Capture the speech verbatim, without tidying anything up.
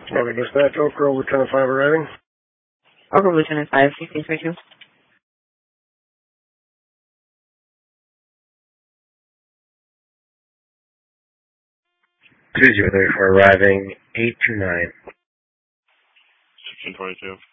Okay, dispatch, Oak Grove, Lieutenant five arriving. Oak Grove, Lieutenant five, sixteen thirty-two. two zero three four arriving, eight two nine. sixteen twenty-two.